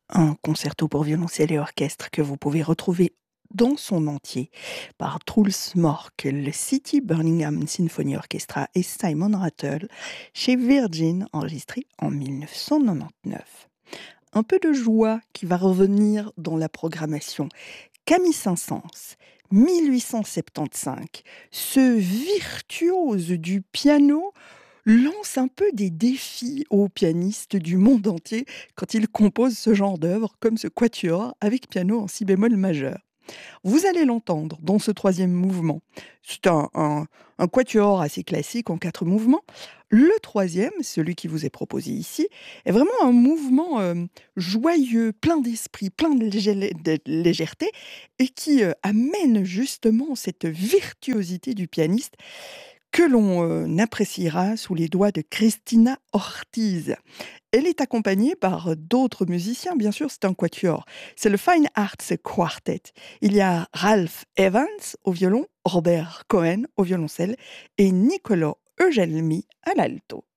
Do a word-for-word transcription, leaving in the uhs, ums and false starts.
Un concerto pour violoncelle et orchestre que vous pouvez retrouver dans son entier par Truls Mork, le City Birmingham Symphony Orchestra et Simon Rattle chez Virgin, enregistré en mille neuf cent quatre-vingt-dix-neuf. Un peu de joie qui va revenir dans la programmation. Camille Saint-Saëns, mille huit cent soixante-quinze, ce virtuose du piano lance un peu des défis aux pianistes du monde entier quand il compose ce genre d'œuvre, comme ce quatuor avec piano en si bémol majeur. Vous allez l'entendre dans ce troisième mouvement. C'est un, un, un quatuor assez classique en quatre mouvements. Le troisième, celui qui vous est proposé ici, est vraiment un mouvement euh, joyeux, plein d'esprit, plein de, légè- de légèreté, et qui euh, amène justement cette virtuosité du pianiste que l'on euh, appréciera sous les doigts de Cristina Ortiz. Elle est accompagnée par d'autres musiciens, bien sûr, c'est un quatuor. C'est le Fine Arts Quartet. Il y a Ralph Evans au violon, Robert Cohen au violoncelle et Niccolo Eugelmi à l'alto.